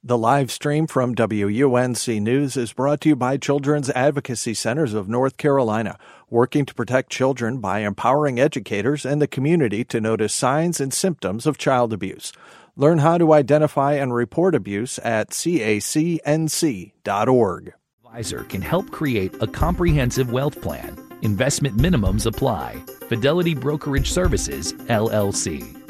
The live stream from WUNC News is brought to you by Children's Advocacy Centers of North Carolina, working to protect children by empowering educators and the community to notice signs and symptoms of child abuse. Learn how to identify and report abuse at cacnc.org. Advisor can help create a comprehensive wealth plan. Investment minimums apply. Fidelity Brokerage Services, LLC.